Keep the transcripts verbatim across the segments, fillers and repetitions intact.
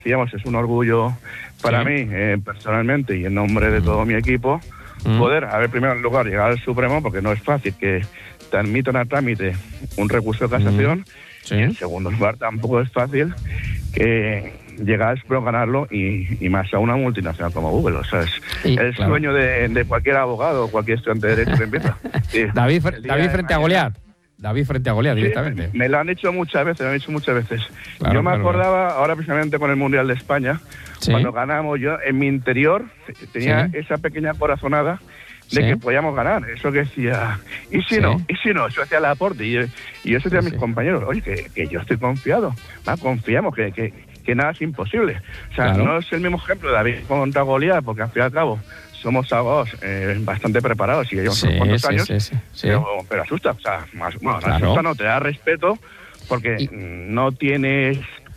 digamos, es un orgullo para sí. mí, eh, personalmente, y en nombre de todo mi equipo, mm. poder, a ver, primero lugar, llegar al Supremo, porque no es fácil que te admitan a trámite un recurso de casación, mm. sí. y en segundo lugar, tampoco es fácil que llegar al Supremo, ganarlo, y, y más a una multinacional como Google. O sea, es sí, el claro. sueño de, de cualquier abogado o cualquier estudiante de Derecho que empieza. Sí, David, David frente a Goliat. David frente a Goliat, sí, directamente. Me lo han hecho muchas veces, me lo han hecho muchas veces. Claro, yo me claro, acordaba, claro. ahora precisamente con el Mundial de España, ¿sí? cuando ganamos, yo en mi interior tenía ¿sí? esa pequeña corazonada de ¿sí? que podíamos ganar. Eso que decía, ¿y si ¿sí? no? ¿Y si no? Eso hacía el aporte. Y yo, y yo decía sí, a mis sí. compañeros, oye, que, que yo estoy confiado. Va, confiamos, que, que, que nada es imposible. O sea, claro. no es el mismo ejemplo de David contra Goliat, porque al fin y al cabo somos abogados eh, bastante preparados y llevamos sí, unos cuantos sí, años, sí, sí, sí. Pero, pero asusta, o sea, más, bueno, claro. asusta no, te da respeto porque y... no tienes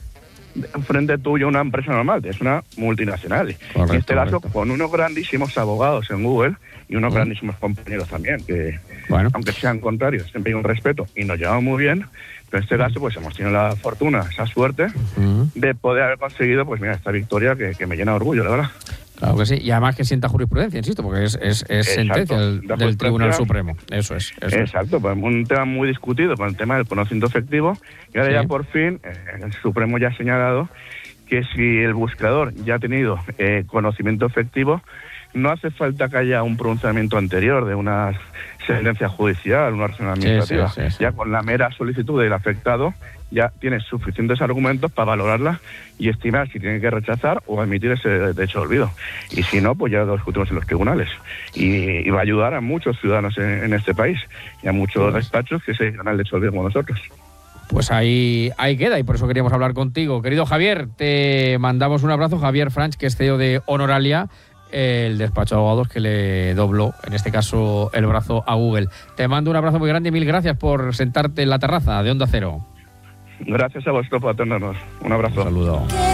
frente tuyo una empresa normal, es una multinacional. Correcto, en este caso, con unos grandísimos abogados en Google y unos uh-huh. grandísimos compañeros también, que bueno. aunque sean contrarios, siempre hay un respeto y nos llevamos muy bien. Pero en este caso, pues hemos tenido la fortuna, esa suerte, uh-huh. de poder haber conseguido, pues mira, esta victoria que, que me llena de orgullo, la verdad. Claro que sí, y además que sienta jurisprudencia, insisto, porque es, es, es sentencia del, del Tribunal Supremo. Eso es. Eso exacto, es. Pues un tema muy discutido con el tema del conocimiento efectivo, y ahora sí. ya por fin eh, el Supremo ya ha señalado que si el buscador ya ha tenido eh, conocimiento efectivo, no hace falta que haya un pronunciamiento anterior de una sentencia judicial, una acción administrativa. Sí, sí, sí, sí. Ya con la mera solicitud del afectado ya tiene suficientes argumentos para valorarla y estimar si tiene que rechazar o admitir ese derecho de olvido. Y si no, pues ya lo discutimos en los tribunales. Y, y va a ayudar a muchos ciudadanos en, en este país y a muchos pues. despachos que se ganan el derecho de olvido como nosotros. Pues ahí, ahí queda, y por eso queríamos hablar contigo. Querido Javier, te mandamos un abrazo. Javier Franch, que es C E O de Honoralia, el despacho de abogados que le dobló, en este caso, el brazo a Google. Te mando un abrazo muy grande y mil gracias por sentarte en la terraza de Onda Cero. Gracias a vosotros por atendernos. Un abrazo. Un saludo.